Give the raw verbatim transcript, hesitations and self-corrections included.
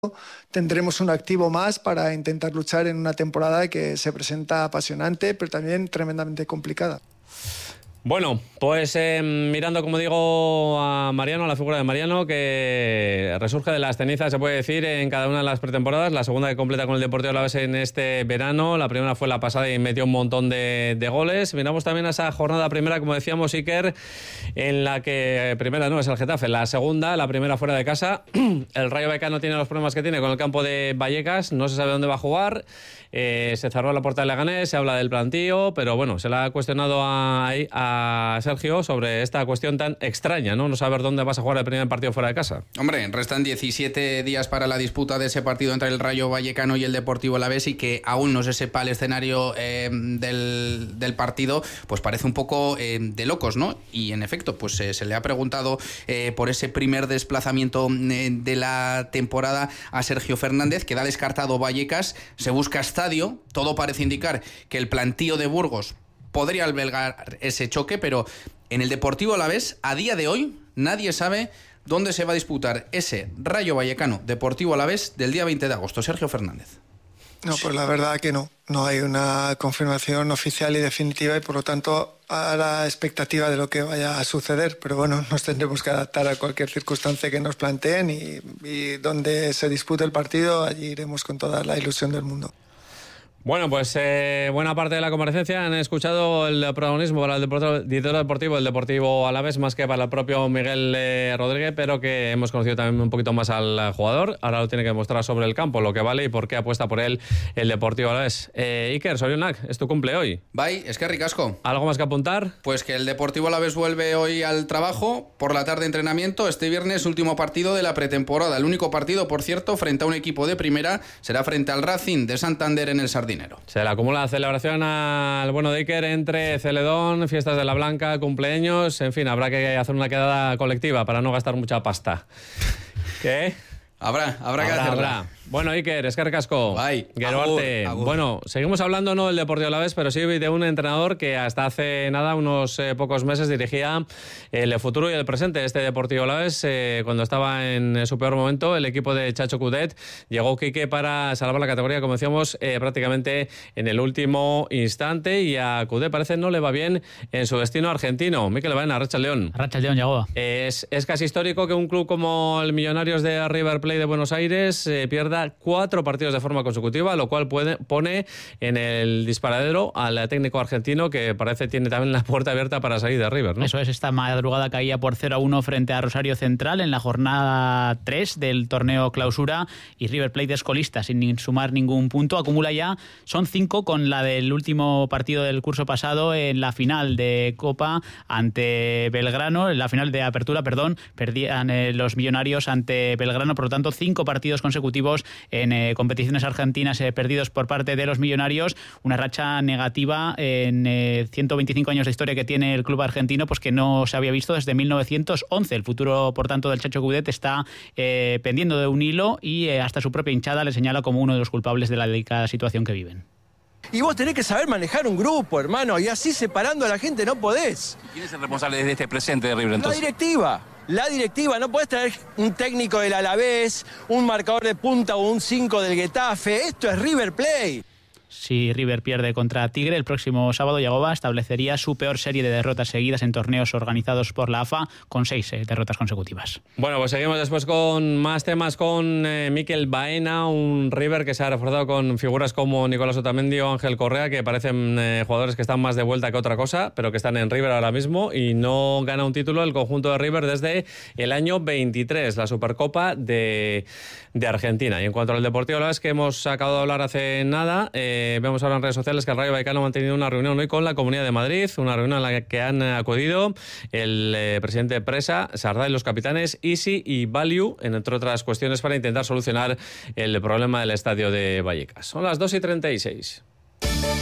tendremos un activo más para intentar luchar en una temporada que se presenta apasionante, pero también tremendamente complicada. Bueno, pues eh, mirando, como digo, a Mariano, a la figura de Mariano, que resurge de las cenizas, se puede decir, en cada una de las pretemporadas. La segunda que completa con el Deportivo Alavés en este verano. La primera fue la pasada y metió un montón de, de goles. Miramos también a esa jornada primera, como decíamos, Iker, en la que, primera no, es el Getafe. La segunda, la primera fuera de casa. El Rayo Vallecano tiene los problemas que tiene con el campo de Vallecas. No se sabe dónde va a jugar. Eh, se cerró la puerta del Leganés, se habla del plantío, pero bueno, se le ha cuestionado a, a Sergio sobre esta cuestión tan extraña, ¿no? No saber dónde vas a jugar el primer partido fuera de casa. Hombre, restan diecisiete días para la disputa de ese partido entre el Rayo Vallecano y el Deportivo Alavés, y que aún no se sepa el escenario eh, del, del partido, pues parece un poco eh, de locos, ¿no? Y en efecto, pues eh, se le ha preguntado eh, por ese primer desplazamiento eh, de la temporada a Sergio Fernández. Queda descartado Vallecas, se busca estadio, todo parece indicar que el plantío de Burgos podría albergar ese choque, pero en el Deportivo Alavés, a día de hoy, nadie sabe dónde se va a disputar ese Rayo Vallecano Deportivo Alavés del día veinte de agosto. Sergio Fernández. No, pues la verdad que no. No hay una confirmación oficial y definitiva, y por lo tanto a la expectativa de lo que vaya a suceder. Pero bueno, nos tendremos que adaptar a cualquier circunstancia que nos planteen, y, y donde se dispute el partido, allí iremos con toda la ilusión del mundo. Bueno, pues eh, buena parte de la comparecencia han escuchado el protagonismo para el deportivo, director deportivo del Deportivo Alavés, más que para el propio Miguel eh, Rodríguez, pero que hemos conocido también un poquito más al jugador. Ahora lo tiene que mostrar sobre el campo, lo que vale y por qué apuesta por él el Deportivo Alavés. Eh, Iker, Sorionak, es tu cumple hoy. Bye, es que ricasco. ¿Algo más que apuntar? Pues que el Deportivo Alavés vuelve hoy al trabajo, por la tarde entrenamiento, este viernes último partido de la pretemporada. El único partido, por cierto, frente a un equipo de primera, será frente al Racing de Santander en el Sardinero. Se le acumula la celebración al bueno de Iker entre Celedón, fiestas de la Blanca, cumpleaños, en fin, habrá que hacer una quedada colectiva para no gastar mucha pasta. ¿Qué? Habrá, habrá, habrá que hacerla. Habrá. Bueno, Iker, eskerrik asko. Bye. Gero arte. Bueno, seguimos hablando no del Deportivo Alavés, pero sí de un entrenador que hasta hace nada, unos eh, pocos meses, dirigía el futuro y el presente de este Deportivo Alavés. Eh, cuando estaba en su peor momento, el equipo de Chacho Coudet, llegó Quique para salvar la categoría, como decíamos, eh, prácticamente en el último instante, y a Coudet parece no le va bien en su destino argentino. Mikel Baena, Arratsaldeon. Arratsaldeon, llegó. Es, es casi histórico que un club como el Millonarios de River Plate de Buenos Aires eh, pierda cuatro partidos de forma consecutiva, lo cual puede, pone en el disparadero al técnico argentino, que parece tiene también la puerta abierta para salir de River, ¿no? Eso es, esta madrugada caía por cero a uno frente a Rosario Central en la jornada tres del torneo clausura, y River Plate es colista sin sumar ningún punto, acumula ya, son cinco con la del último partido del curso pasado en la final de Copa ante Belgrano, en la final de Apertura, perdón, perdían eh, los Millonarios ante Belgrano, por lo tanto cinco partidos consecutivos en eh, competiciones argentinas eh, perdidos por parte de los Millonarios, una racha negativa en eh, ciento veinticinco años de historia que tiene el club argentino, pues que no se había visto desde mil novecientos once. El futuro, por tanto, del Chacho Coudet está eh, pendiendo de un hilo, y eh, hasta su propia hinchada le señala como uno de los culpables de la delicada situación que viven. Y vos tenés que saber manejar un grupo, hermano, y así separando a la gente no podés. ¿Y quién es el responsable de este presente de River, entonces? La directiva. La directiva, no podés traer un técnico del Alavés, un marcador de punta o un cinco del Getafe. Esto es River Plate. Si River pierde contra Tigre el próximo sábado, Yagoba establecería su peor serie de derrotas seguidas en torneos organizados por la A F A, con seis eh, derrotas consecutivas. Bueno, pues seguimos después con más temas con eh, Mikel Baena, un River que se ha reforzado con figuras como Nicolás Otamendi o Ángel Correa, que parecen eh, jugadores que están más de vuelta que otra cosa, pero que están en River ahora mismo, y no gana un título el conjunto de River desde el año veintitrés, la Supercopa de, de Argentina. Y en cuanto al Deportivo Alavés, que hemos acabado de hablar hace nada, eh, Eh, vemos ahora en redes sociales que el Rayo Vallecano ha mantenido una reunión hoy con la Comunidad de Madrid, una reunión en la que han acudido el eh, presidente de Presa, Sardá, y los capitanes Isi y Value, entre otras cuestiones, para intentar solucionar el problema del estadio de Vallecas. Son las dos y treinta y seis.